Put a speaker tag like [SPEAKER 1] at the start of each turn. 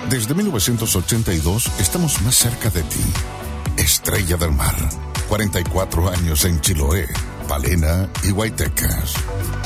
[SPEAKER 1] Desde 1982 estamos más cerca de ti. Estrella del Mar, 44 años en Chiloé, Palena y Guaytecas.